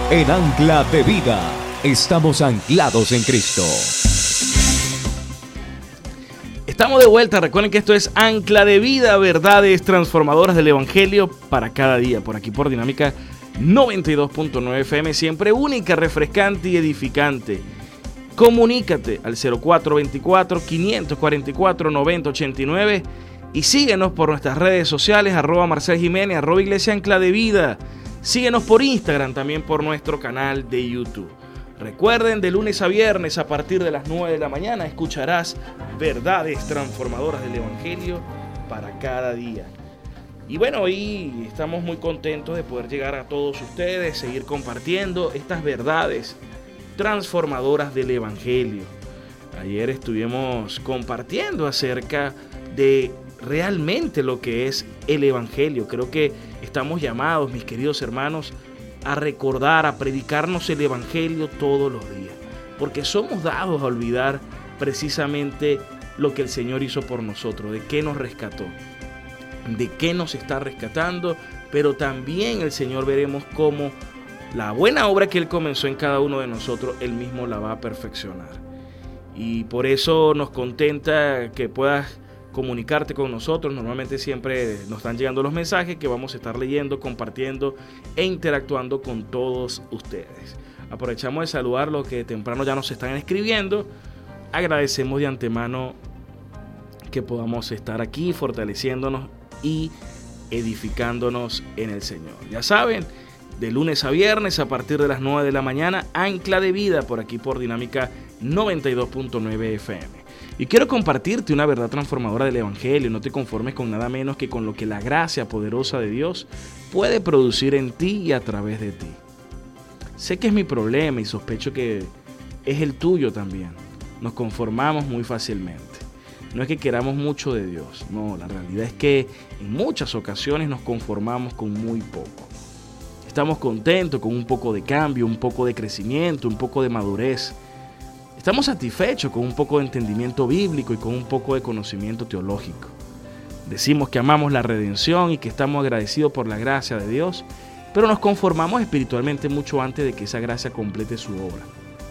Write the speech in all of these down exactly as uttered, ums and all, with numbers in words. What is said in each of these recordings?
En Ancla de Vida, estamos anclados en Cristo. Estamos de vuelta, recuerden que esto es Ancla de Vida, verdades transformadoras del Evangelio para cada día, por aquí por Dinámica noventa y dos punto nueve F M, siempre única, refrescante y edificante. Comunícate al cero cuatro veinticuatro, quinientos cuarenta y cuatro, noventa ochenta y nueve y síguenos por nuestras redes sociales, arroba Marcel Jiménez, arroba Iglesia Ancla de Vida. Síguenos por Instagram, también por nuestro canal de YouTube. Recuerden, de lunes a viernes a partir de las nueve de la mañana escucharás verdades transformadoras del Evangelio para cada día. Y bueno, hoy estamos muy contentos de poder llegar a todos ustedes, seguir compartiendo estas verdades transformadoras del Evangelio. Ayer estuvimos compartiendo acerca de realmente lo que es el Evangelio. Creo que estamos llamados, mis queridos hermanos, a recordar, a predicarnos el Evangelio todos los días, porque somos dados a olvidar precisamente lo que el Señor hizo por nosotros, de qué nos rescató, de qué nos está rescatando, pero también el Señor veremos cómo la buena obra que Él comenzó en cada uno de nosotros, Él mismo la va a perfeccionar. Y por eso nos contenta que puedas comunicarte con nosotros. Normalmente siempre nos están llegando los mensajes que vamos a estar leyendo, compartiendo e interactuando con todos ustedes. Aprovechamos de saludar los que temprano ya nos están escribiendo. Agradecemos de antemano que podamos estar aquí fortaleciéndonos y edificándonos en el Señor. Ya saben, de lunes a viernes a partir de las nueve de la mañana, Ancla de Vida por aquí por Dinámica noventa y dos punto nueve F M. Y quiero compartirte una verdad transformadora del Evangelio. No te conformes con nada menos que con lo que la gracia poderosa de Dios puede producir en ti y a través de ti. Sé que es mi problema y sospecho que es el tuyo también. Nos conformamos muy fácilmente. No es que queramos mucho de Dios, no, la realidad es que en muchas ocasiones nos conformamos con muy poco. Estamos contentos con un poco de cambio, un poco de crecimiento, un poco de madurez. Estamos satisfechos con un poco de entendimiento bíblico y con un poco de conocimiento teológico. Decimos que amamos la redención y que estamos agradecidos por la gracia de Dios, pero nos conformamos espiritualmente mucho antes de que esa gracia complete su obra.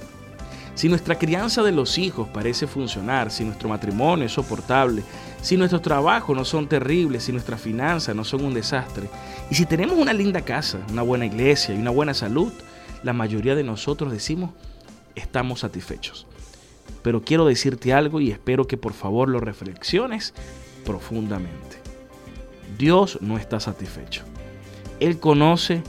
Si nuestra crianza de los hijos parece funcionar, si nuestro matrimonio es soportable, si nuestros trabajos no son terribles, si nuestras finanzas no son un desastre, y si tenemos una linda casa, una buena iglesia y una buena salud, la mayoría de nosotros decimos, estamos satisfechos. Pero quiero decirte algo y espero que por favor lo reflexiones profundamente. Dios no está satisfecho. Él conoce,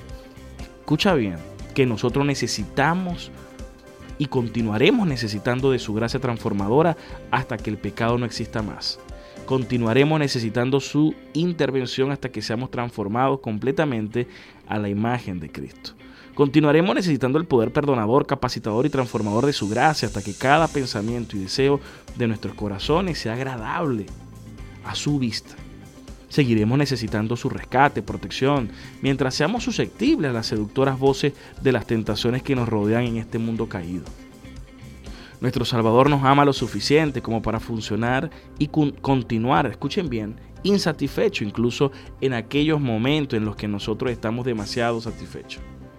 escucha bien, que nosotros necesitamos y continuaremos necesitando de su gracia transformadora hasta que el pecado no exista más. Continuaremos necesitando su intervención hasta que seamos transformados completamente a la imagen de Cristo. Continuaremos necesitando el poder perdonador, capacitador y transformador de su gracia hasta que cada pensamiento y deseo de nuestros corazones sea agradable a su vista. Seguiremos necesitando su rescate, protección, mientras seamos susceptibles a las seductoras voces de las tentaciones que nos rodean en este mundo caído. Nuestro Salvador nos ama lo suficiente como para funcionar y con- continuar, escuchen bien, insatisfecho incluso en aquellos momentos en los que nosotros estamos demasiado satisfechos.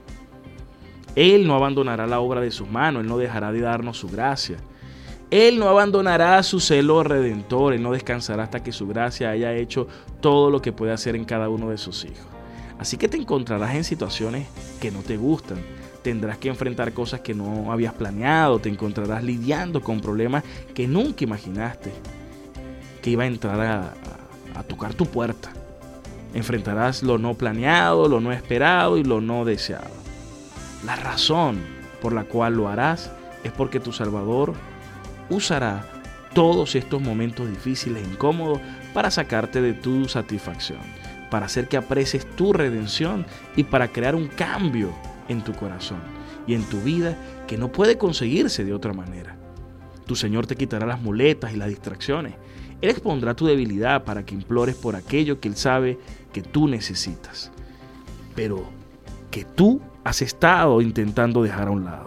Él no abandonará la obra de sus manos, Él no dejará de darnos su gracia. Él no abandonará su celo redentor, Él no descansará hasta que su gracia haya hecho todo lo que puede hacer en cada uno de sus hijos. Así que te encontrarás en situaciones que no te gustan, tendrás que enfrentar cosas que no habías planeado, te encontrarás lidiando con problemas que nunca imaginaste que iba a entrar a, a, a tocar tu puerta. Enfrentarás lo no planeado, lo no esperado y lo no deseado. La razón por la cual lo harás es porque tu Salvador usará todos estos momentos difíciles e incómodos para sacarte de tu satisfacción, para hacer que aprecies tu redención y para crear un cambio en tu corazón y en tu vida que no puede conseguirse de otra manera. Tu Señor te quitará las muletas y las distracciones. Él expondrá tu debilidad para que implores por aquello que Él sabe que tú necesitas, pero que tú has estado intentando dejar a un lado.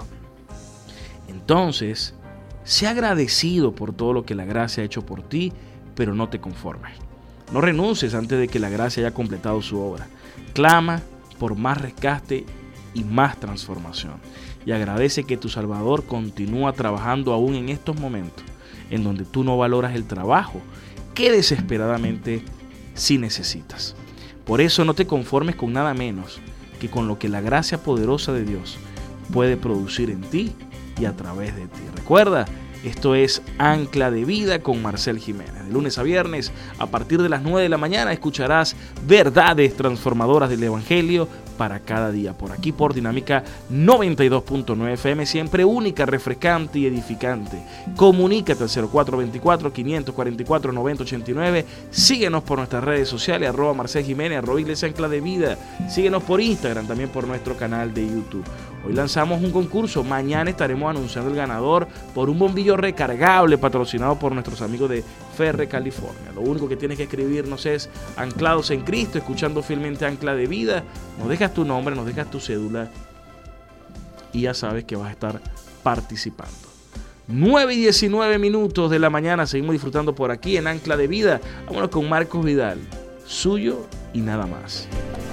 Entonces, sé agradecido por todo lo que la gracia ha hecho por ti, pero no te conformes. No renuncies antes de que la gracia haya completado su obra. Clama por más rescate y más transformación. Y agradece que tu Salvador continúa trabajando aún en estos momentos en donde tú no valoras el trabajo que desesperadamente sí necesitas. Por eso no te conformes con nada menos que con lo que la gracia poderosa de Dios puede producir en ti y a través de ti. Recuerda, esto es Ancla de Vida con Marcel Jiménez. De lunes a viernes, a partir de las nueve de la mañana, escucharás verdades transformadoras del Evangelio para cada día. Por aquí, por Dinámica noventa y dos punto nueve F M, siempre única, refrescante y edificante. Comunícate al cero cuatro dos cuatro, cinco cuatro cuatro, nueve cero ocho nueve. Síguenos por nuestras redes sociales, arroba Marcel Jiménez, arroba Iglesia Ancla de Vida. Síguenos por Instagram, también por nuestro canal de YouTube. Hoy lanzamos un concurso, mañana estaremos anunciando el ganador por un bombillo recargable patrocinado por nuestros amigos de Ferre, California. Lo único que tienes que escribirnos es Anclados en Cristo, escuchando fielmente Ancla de Vida. Nos dejas tu nombre, nos dejas tu cédula y ya sabes que vas a estar participando. nueve y diecinueve minutos de la mañana, seguimos disfrutando por aquí en Ancla de Vida. Vámonos con Marcos Vidal, suyo y nada más.